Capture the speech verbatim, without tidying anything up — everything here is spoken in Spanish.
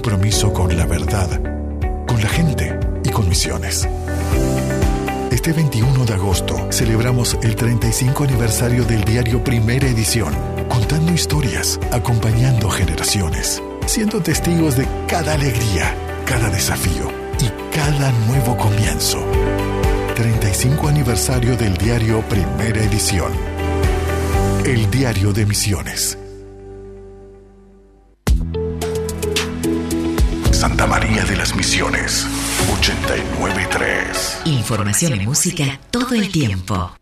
compromiso con la verdad, con la gente y con Misiones. Este veintiuno de agosto celebramos el treinta y cinco aniversario del diario Primera Edición, contando historias, acompañando generaciones, siendo testigos de cada alegría, cada desafío y cada nuevo comienzo. treinta y cinco aniversario del diario Primera Edición. El diario de Misiones. Santa María de las Misiones, ochenta y nueve punto tres. Información y música todo el tiempo.